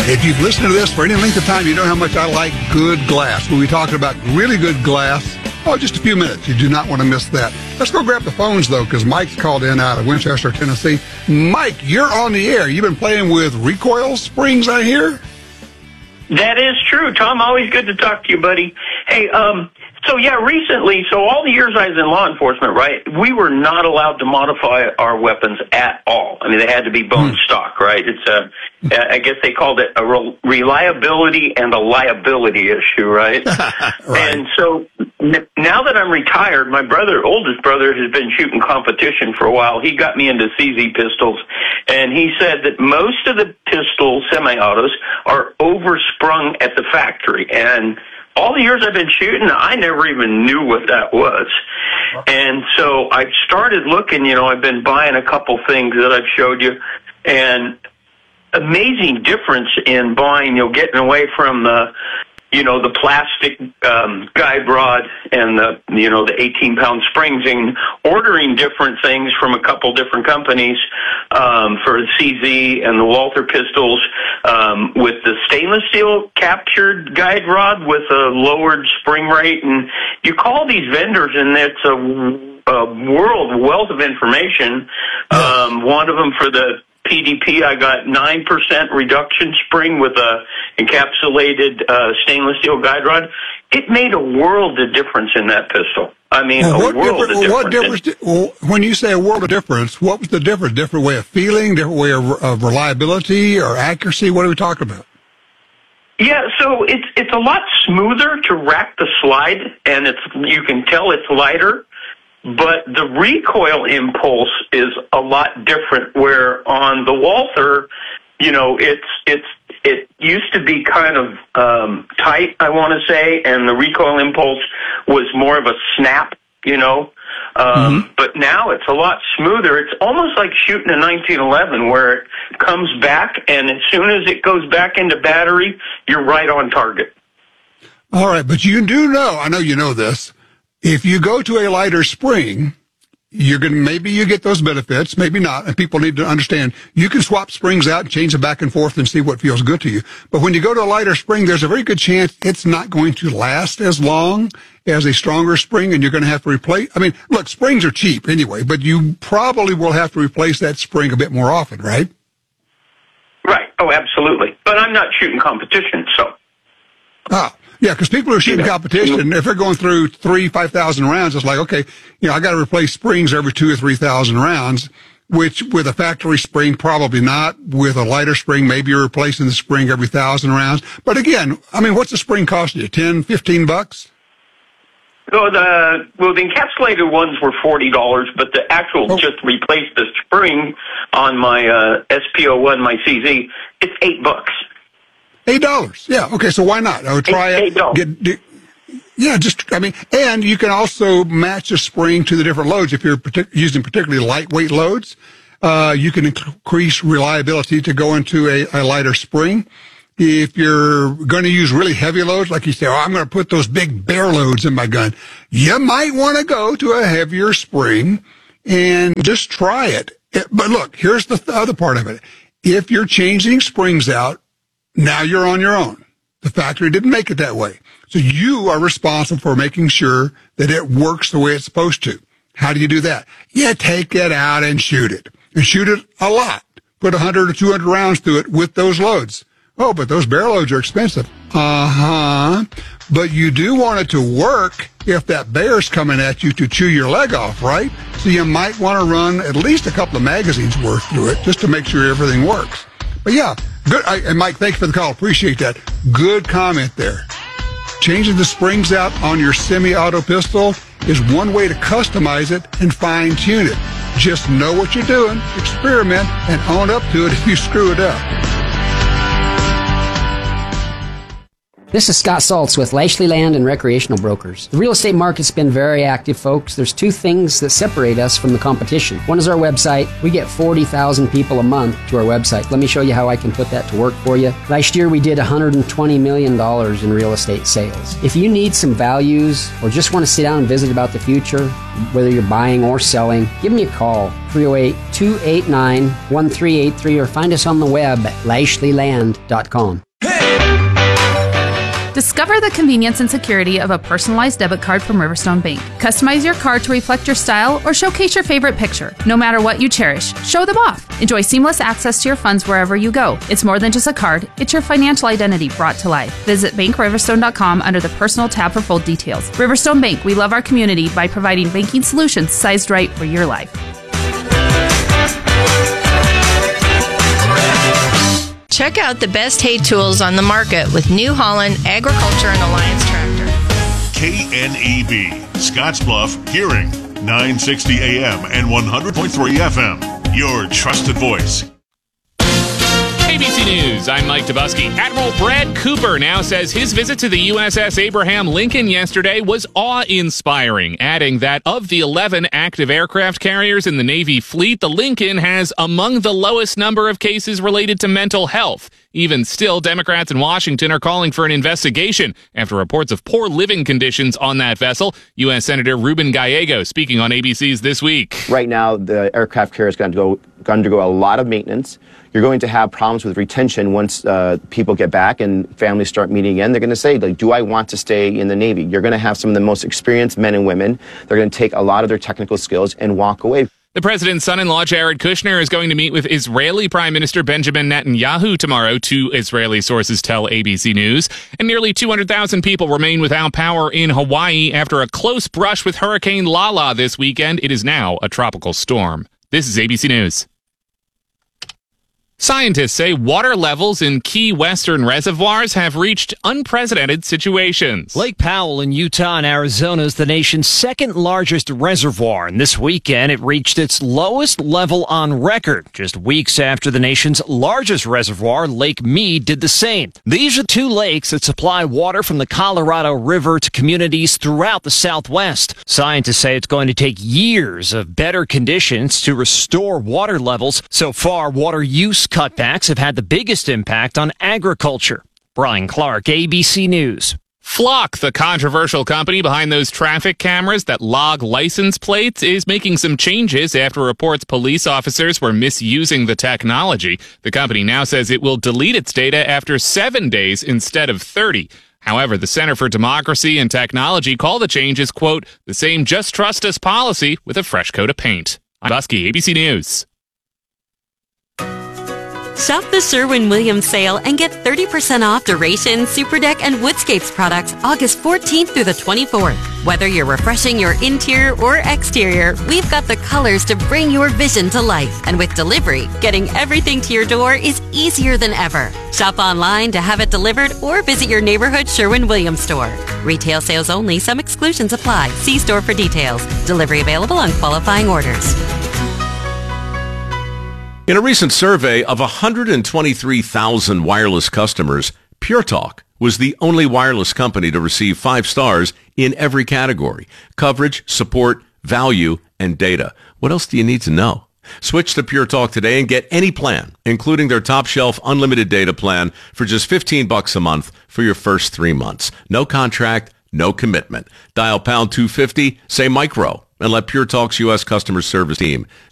If you've listened to this for any length of time, you know how much I like good glass. We'll be talking about really good glass. Oh, just a few minutes. You do not want to miss that. Let's go grab the phones, though, because Mike's called in out of Winchester, Tennessee. Mike, you're on the air. You've been playing with recoil springs, I hear? That is true, Tom. Always good to talk to you, buddy. Hey, recently, all the years I was in law enforcement, right, we were not allowed to modify our weapons at all. I mean, they had to be bone stock, right? It's I guess they called it a reliability and a liability issue, right? Right. And so now that I'm retired, my oldest brother, has been shooting competition for a while. He got me into CZ pistols, and he said that most of the pistol semi-autos are oversprung at the factory. And all the years I've been shooting, I never even knew what that was. And so I started looking, I've been buying a couple things that I've showed you, and amazing difference in buying, getting away from the plastic guide rod and the 18-pound springs, and ordering different things from a couple different companies for the CZ and the Walther pistols with the stainless steel captured guide rod with a lowered spring rate. And you call these vendors, and it's a wealth of information. One of them for the PDP, I got 9% reduction spring with a encapsulated stainless steel guide rod. It made a world of difference in that pistol. I mean, What difference? When you say a world of difference, what was the difference? Different way of feeling, different way of reliability or accuracy? What are we talking about? Yeah, so it's a lot smoother to rack the slide, and you can tell it's lighter. But the recoil impulse is a lot different, where on the Walther, it used to be kind of tight, I want to say, and the recoil impulse was more of a snap, But now it's a lot smoother. It's almost like shooting a 1911, where it comes back, and as soon as it goes back into battery, you're right on target. All right, but you do know, I know you know this, if you go to a lighter spring, maybe you get those benefits, maybe not, and people need to understand you can swap springs out and change them back and forth and see what feels good to you. But when you go to a lighter spring, there's a very good chance it's not going to last as long as a stronger spring, and you're going to have to replace. I mean, look, springs are cheap anyway, but you probably will have to replace that spring a bit more often, right? Right. Oh, absolutely. But I'm not shooting competition, so. Yeah, because people who are shooting competition, if they're going through 5,000 rounds, it's like, okay, I got to replace springs every 2,000 or 3,000 rounds, which with a factory spring, probably not. With a lighter spring, maybe you're replacing the spring every 1,000 rounds. But again, I mean, what's the spring costing you? $10, $15? So the encapsulated ones were $40, but the actual just replace the spring on my SP01, my CZ, it's $8. $8. Yeah. Okay. So why not? I would try it. And you can also match a spring to the different loads. If you're using particularly lightweight loads, you can increase reliability to go into a lighter spring. If you're going to use really heavy loads, like you say, I'm going to put those big bear loads in my gun, you might want to go to a heavier spring and just try it. But look, here's the other part of it. If you're changing springs out, now you're on your own. The factory didn't make it that way. So you are responsible for making sure that it works the way it's supposed to. How do you do that? You take it out and shoot it. And shoot it a lot. Put 100 or 200 rounds through it with those loads. Oh, but those barrel loads are expensive. But you do want it to work if that bear's coming at you to chew your leg off, right? So you might want to run at least a couple of magazines worth through it just to make sure everything works. But yeah, good. And Mike, thank you for the call. Appreciate that. Good comment there. Changing the springs out on your semi-auto pistol is one way to customize it and fine-tune it. Just know what you're doing, experiment, and own up to it if you screw it up. This is Scott Saltz with Lashley Land and Recreational Brokers. The real estate market's been very active, folks. There's two things that separate us from the competition. One is our website. We get 40,000 people a month to our website. Let me show you how I can put that to work for you. Last year, we did $120 million in real estate sales. If you need some values or just want to sit down and visit about the future, whether you're buying or selling, give me a call, 308-289-1383, or find us on the web at lashleyland.com. Discover the convenience and security of a personalized debit card from Riverstone Bank. Customize your card to reflect your style or showcase your favorite picture. No matter what you cherish, show them off. Enjoy seamless access to your funds wherever you go. It's more than just a card, it's your financial identity brought to life. Visit bankriverstone.com under the personal tab for full details. Riverstone Bank, we love our community by providing banking solutions sized right for your life. Check out the best hay tools on the market with New Holland Agriculture and Alliance Tractor. KNEB, Scottsbluff, Hearing, 960 AM and 100.3 FM. Your trusted voice. ABC News, I'm Mike Dubusky. Admiral Brad Cooper now says his visit to the USS Abraham Lincoln yesterday was awe-inspiring, adding that of the 11 active aircraft carriers in the Navy fleet, the Lincoln has among the lowest number of cases related to mental health. Even still, Democrats in Washington are calling for an investigation after reports of poor living conditions on that vessel. U.S. Senator Ruben Gallego speaking on ABC's This Week. Right now, the aircraft carrier is going to undergo a lot of maintenance. You're going to have problems with retention once people get back and families start meeting again. They're going to say, like, do I want to stay in the Navy? You're going to have some of the most experienced men and women. They're going to take a lot of their technical skills and walk away. The president's son-in-law, Jared Kushner, is going to meet with Israeli Prime Minister Benjamin Netanyahu tomorrow, two Israeli sources tell ABC News. And nearly 200,000 people remain without power in Hawaii after a close brush with Hurricane Lala this weekend. It is now a tropical storm. This is ABC News. Scientists say water levels in key western reservoirs have reached unprecedented situations. Lake Powell in Utah and Arizona is the nation's second largest reservoir, and this weekend it reached its lowest level on record, just weeks after the nation's largest reservoir, Lake Mead, did the same. These are two lakes that supply water from the Colorado River to communities throughout the Southwest. Scientists say it's going to take years of better conditions to restore water levels. So far, water use cutbacks have had the biggest impact on agriculture. Brian Clark, ABC News. Flock, the controversial company behind those traffic cameras that log license plates, is making some changes after reports police officers were misusing the technology. The company now says it will delete its data after 7 days instead of 30. However, the Center for Democracy and Technology call the changes, quote, the same just trust us policy with a fresh coat of paint. I'm Busky, ABC News. Shop the Sherwin-Williams sale and get 30% off Duration, Superdeck, and Woodscapes products August 14th through the 24th. Whether you're refreshing your interior or exterior, we've got the colors to bring your vision to life. And with delivery, getting everything to your door is easier than ever. Shop online to have it delivered or visit your neighborhood Sherwin-Williams store. Retail sales only. Some exclusions apply. See store for details. Delivery available on qualifying orders. In a recent survey of 123,000 wireless customers, Pure Talk was the only wireless company to receive 5 stars in every category: coverage, support, value, and data. What else do you need to know? Switch to Pure Talk today and get any plan, including their top shelf unlimited data plan, for just $15 a month for your first 3 months. No contract, no commitment. Dial pound 250, say micro, and let Pure Talk's U.S. customer service team